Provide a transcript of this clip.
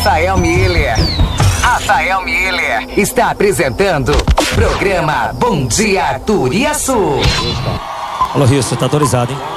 Rafael Miller. Rafael Miller está apresentando programa Bom Dia Turiaçu. Alô, Rio, você tá autorizado, hein?